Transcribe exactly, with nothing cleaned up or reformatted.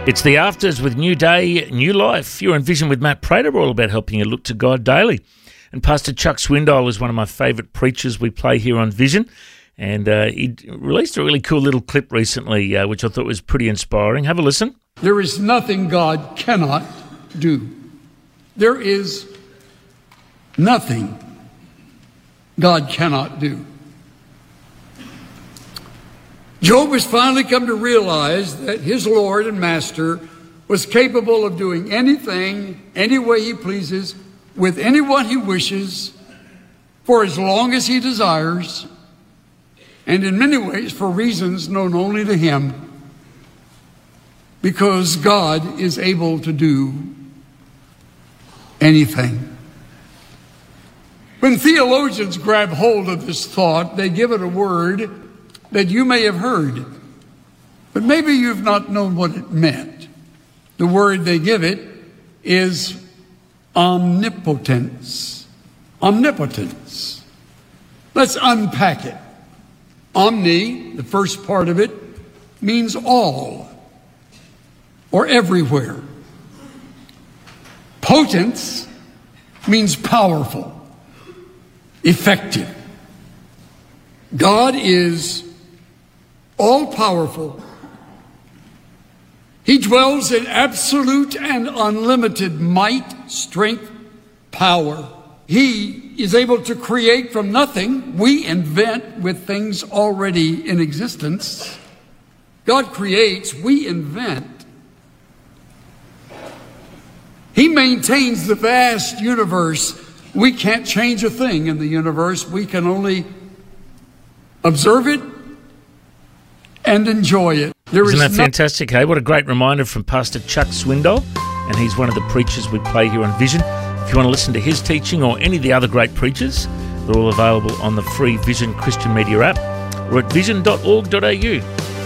It's the Afters with New Day, New Life. You're on Vision with Matt Prater. We're all about helping you look to God daily. And Pastor Chuck Swindoll is one of my favourite preachers we play here on Vision. And uh, he released a really cool little clip recently, uh, which I thought was pretty inspiring. Have a listen. There is nothing God cannot do. There is nothing God cannot do. Job has finally come to realize that his Lord and Master was capable of doing anything, any way he pleases, with anyone he wishes, for as long as he desires, and in many ways for reasons known only to him, because God is able to do anything. When theologians grab hold of this thought, they give it a word that you may have heard, but maybe you've not known what it meant. The word they give it is omnipotence. Omnipotence. Let's unpack it. Omni, the first part of it, means all or everywhere. Potence means powerful, effective. God is all-powerful. He dwells in absolute and unlimited might, strength, power. He is able to create from nothing. We invent with things already in existence. God creates, we invent. He maintains the vast universe. We can't change a thing in the universe. We can only observe it and enjoy it. There Isn't is that no- fantastic, hey? What a great reminder from Pastor Chuck Swindoll, and he's one of the preachers we play here on Vision. If you want to listen to his teaching or any of the other great preachers, they're all available on the free Vision Christian Media app or at vision dot org dot a u.